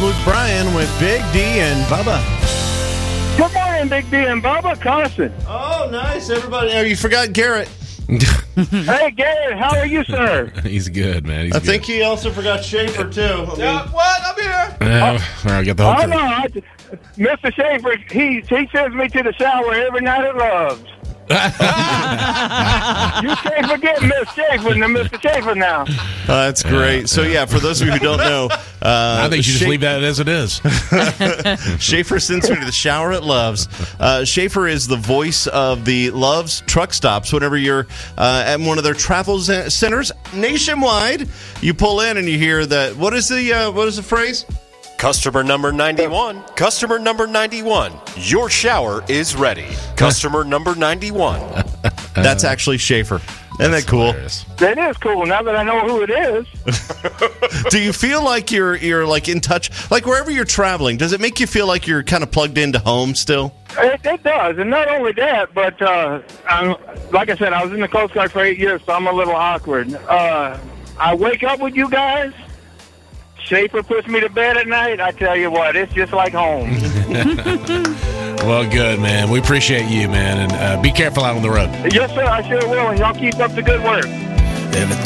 Luke Bryan with Big D and Bubba. Good morning, Big D and Bubba. Carson. Oh, nice, everybody. Oh, you forgot Garrett. Hey, Garrett, how are you, sir? He's good, man. He's I good. think he also forgot Schaefer, too. What? I'm here. I got the whole Oh, crew. no. Mr. Schaefer, he sends me to the shower every night at Love's. You can't forget Miss Schaefer and Mr. Schaefer now. That's great. So, yeah, for those of you who don't know, I think you just leave that as it is. Schaefer sends me to the shower at Love's. Schaefer is the voice of the Love's truck stops. Whenever you're at one of their travel centers nationwide, you pull in and you hear that. What is the phrase? Customer number 91. Customer number 91. Your shower is ready. Customer number 91. That's actually Schaefer. Isn't that cool? Hilarious. That is cool. Now that I know who it is. Do you feel like you're like in touch, like wherever you're traveling? Does it make you feel like you're kind of plugged into home still? It does. And not only that, but like I said, I was in the Coast Guard for 8 years, so I'm a little awkward. I wake up with you guys. Schaefer puts me to bed at night. I tell you what, it's just like home. Well, good, man. We appreciate you, man. And be careful out on the road. Yes, sir, I sure will. And y'all keep up the good work.